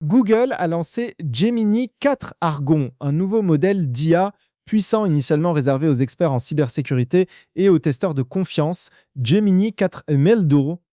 Google a lancé Gemini 4 Argon, un nouveau modèle d'IA puissant initialement réservé aux experts en cybersécurité et aux testeurs de confiance. Gemini 4 Meldo